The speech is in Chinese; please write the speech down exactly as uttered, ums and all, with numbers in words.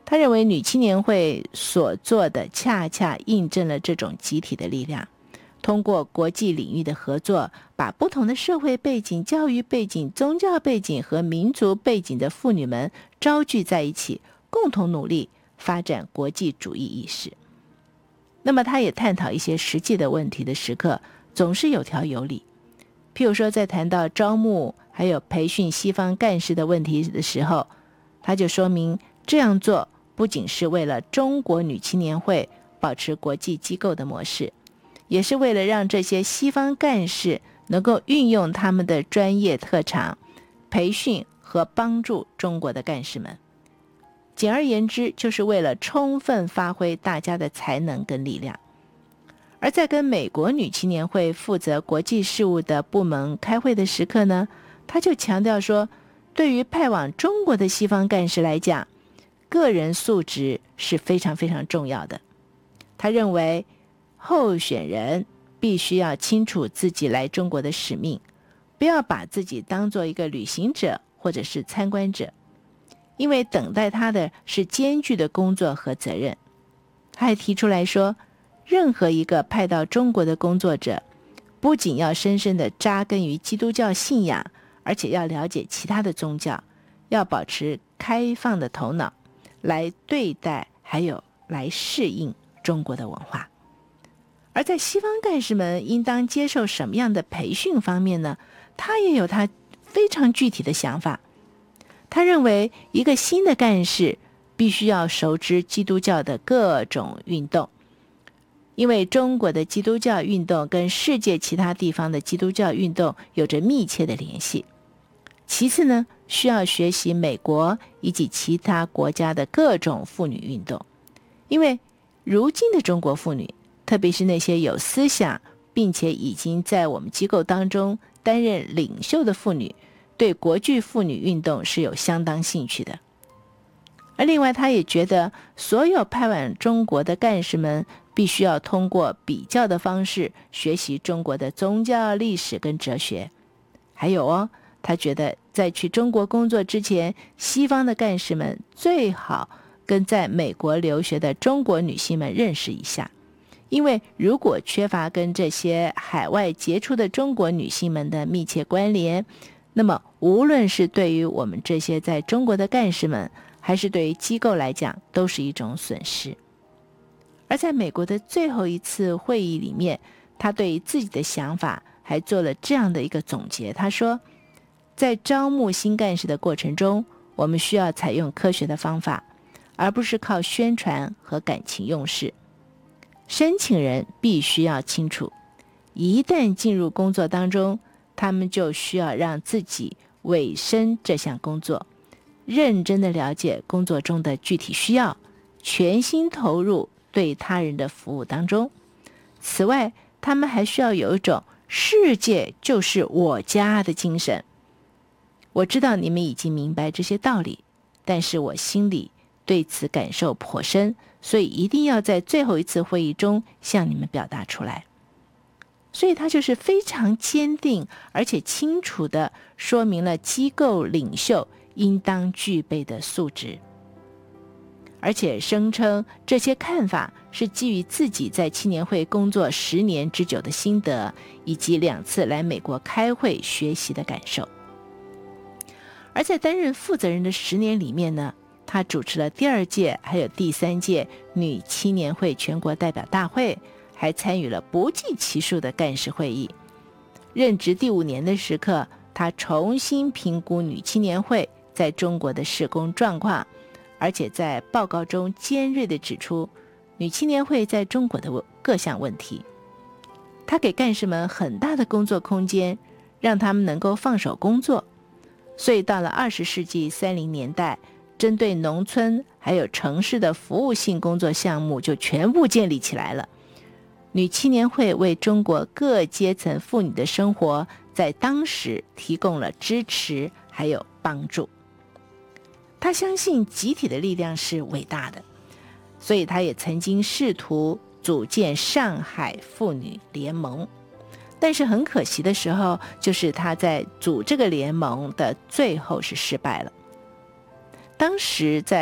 他认为女青年会所做的恰恰印证了这种集体的力量，通过国际领域的合作，把不同的社会背景、教育背景、宗教背景和民族背景的妇女们招聚在一起，共同努力发展国际主义意识。那么他也探讨一些实际的问题的时刻，总是有条有理。譬如说在谈到招募还有培训西方干事的问题的时候，他就说明这样做不仅是为了中国女青年会保持国际机构的模式，也是为了让这些西方干事能够运用他们的专业特长，培训和帮助中国的干事们。简而言之，就是为了充分发挥大家的才能跟力量。而在跟美国女青年会负责国际事务的部门开会的时刻呢，他就强调说，对于派往中国的西方干事来讲，个人素质是非常非常重要的。他认为候选人必须要清楚自己来中国的使命，不要把自己当作一个旅行者或者是参观者，因为等待他的是艰巨的工作和责任。他还提出来说，任何一个派到中国的工作者，不仅要深深地扎根于基督教信仰，而且要了解其他的宗教，要保持开放的头脑来对待还有来适应中国的文化。而在西方干事们应当接受什么样的培训方面呢，他也有他非常具体的想法。他认为一个新的干事必须要熟知基督教的各种运动，因为中国的基督教运动跟世界其他地方的基督教运动有着密切的联系。其次呢，需要学习美国以及其他国家的各种妇女运动，因为如今的中国妇女，特别是那些有思想并且已经在我们机构当中担任领袖的妇女，对国际妇女运动是有相当兴趣的。而另外他也觉得所有派往中国的干事们必须要通过比较的方式学习中国的宗教历史跟哲学。还有哦，他觉得在去中国工作之前，西方的干事们最好跟在美国留学的中国女性们认识一下，因为如果缺乏跟这些海外杰出的中国女性们的密切关联，那么无论是对于我们这些在中国的干事们，还是对于机构来讲，都是一种损失。而在美国的最后一次会议里面，他对于自己的想法还做了这样的一个总结。他说，在招募新干事的过程中，我们需要采用科学的方法，而不是靠宣传和感情用事。申请人必须要清楚，一旦进入工作当中，他们就需要让自己委身这项工作，认真的了解工作中的具体需要，全心投入对他人的服务当中。此外，他们还需要有一种世界就是我家的精神。我知道你们已经明白这些道理，但是我心里对此感受颇深，所以一定要在最后一次会议中向你们表达出来。所以他就是非常坚定而且清楚地说明了机构领袖应当具备的素质，而且声称这些看法是基于自己在青年会工作十年之久的心得，以及两次来美国开会学习的感受。而在担任负责人的十年里面呢，他主持了第二届还有第三届女青年会全国代表大会，还参与了不计其数的干事会议。任职第五年的时刻，他重新评估女青年会在中国的事工状况，而且在报告中尖锐地指出女青年会在中国的各项问题。他给干事们很大的工作空间，让他们能够放手工作。所以到了二十世纪三十年代，针对农村还有城市的服务性工作项目就全部建立起来了。女青年会为中国各阶层妇女的生活在当时提供了支持还有帮助。他相信集体的力量是伟大的，所以他也曾经试图组建上海妇女联盟，但是很可惜的时候，就是他在组这个联盟的最后是失败了。当时在